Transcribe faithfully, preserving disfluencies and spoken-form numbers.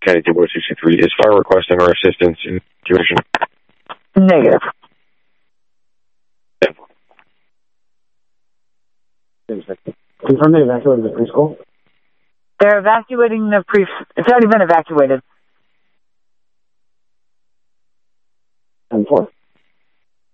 County two sixty-three. Is fire requesting our assistance in situation? Negative. Confirm they evacuated the preschool? They're evacuating the pre... It's already been evacuated. ten four.